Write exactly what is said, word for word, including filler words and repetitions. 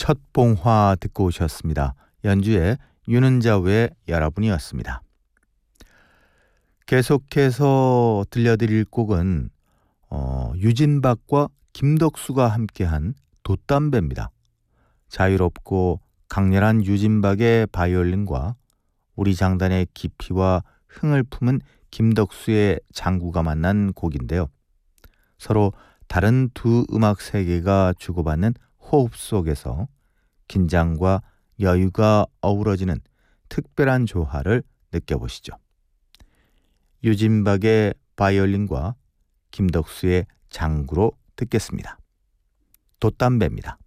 첫 봉화 듣고 오셨습니다. 연주의 윤은자의 여러분이었습니다. 계속해서 들려드릴 곡은 어, 유진박과 김덕수가 함께한 돛담배입니다. 자유롭고 강렬한 유진박의 바이올린과 우리 장단의 깊이와 흥을 품은 김덕수의 장구가 만난 곡인데요. 서로 다른 두 음악 세계가 주고받는 호흡 속에서 긴장과 여유가 어우러지는 특별한 조화를 느껴보시죠. 유진박의 바이올린과 김덕수의 장구로 듣겠습니다. 돛담배입니다.